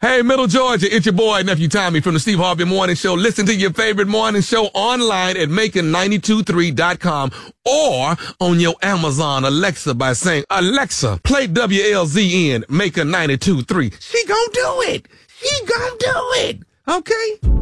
Hey, Middle Georgia, it's your boy, Nephew Tommy from the Steve Harvey Morning Show. Listen to your favorite morning show online at making923.com or on your Amazon Alexa by saying, Alexa, play WLZN, Making 92.3. She gonna do it. She gonna do it. Okay?